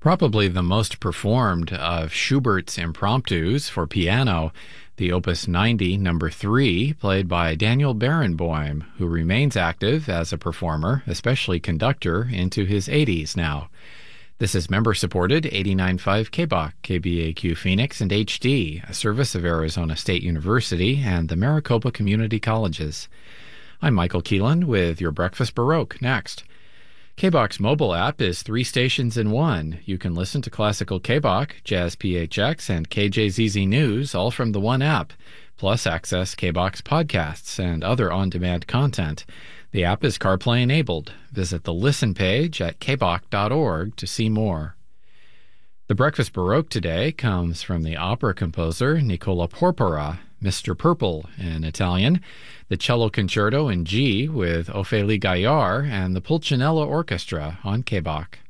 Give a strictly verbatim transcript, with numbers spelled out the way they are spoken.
Probably the most performed of Schubert's impromptus for piano, the Opus ninety, number three, played by Daniel Barenboim, who remains active as a performer, especially conductor, into his eighties now. This is member-supported eighty-nine point five K B O C, K B A Q Phoenix, and H D, a service of Arizona State University and the Maricopa Community Colleges. I'm Michael Keelan with your Breakfast Baroque. Next. K B O C's mobile app is three stations in one. You can listen to classical K B O C, Jazz P H X, and K J Z Z News all from the one app, plus access K B O C's podcasts and other on-demand content. The app is CarPlay enabled. Visit the Listen page at k b o c dot org to see more. The Breakfast Baroque today comes from the opera composer Nicola Porpora, Mister Purple in Italian, the Cello Concerto in G with Ophélie Gaillard, and the Pulcinella Orchestra on K B O C.